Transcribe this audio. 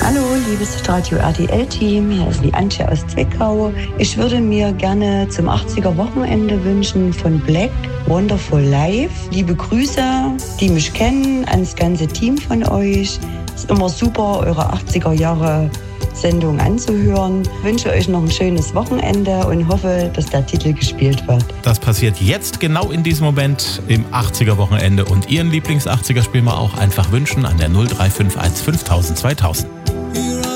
Hallo, liebes Radio RTL-Team, hier ist die Antje aus Zwickau. Ich würde mir gerne zum 80er-Wochenende wünschen von Black, Wonderful Life. Liebe Grüße, die mich kennen, ans ganze Team von euch. Es ist immer super, eure 80er-Jahre-Sendung anzuhören. Ich wünsche euch noch ein schönes Wochenende und hoffe, dass der Titel gespielt wird. Das passiert jetzt genau in diesem Moment im 80er-Wochenende. Und Ihren Lieblings-80er spielen wir auch einfach wünschen an der 0351 5000 2000.